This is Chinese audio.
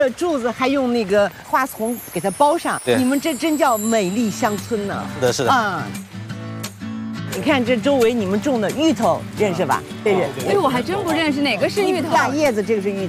柱子还用那个花丛给它包上， 对， 你们这真叫美丽乡村呢。 是的，是的。 啊，你看这周围你们种的芋头，认识吧？认识。 哎，我还真不认识哪个是芋头。 大叶子这个是芋